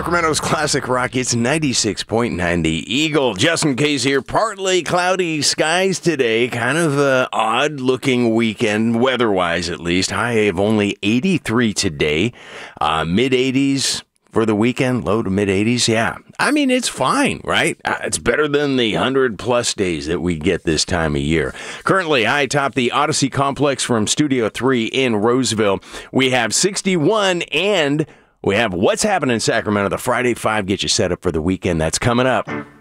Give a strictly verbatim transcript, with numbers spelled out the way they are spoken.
Sacramento's classic rock, it's ninety-six point nine The Eagle. Justin Case here. Partly cloudy skies today. Kind of an odd-looking weekend, weather-wise at least. High of only eighty-three today. Uh, mid-eighties for the weekend, low to mid-eighties. Yeah, I mean, it's fine, right? Uh, it's better than the one hundred plus days that we get this time of year. Currently, high atop the Odyssey Complex from Studio three in Roseville, we have sixty-one, and we have What's Happening in Sacramento, the Friday Five. Get you set up for the weekend. That's coming up.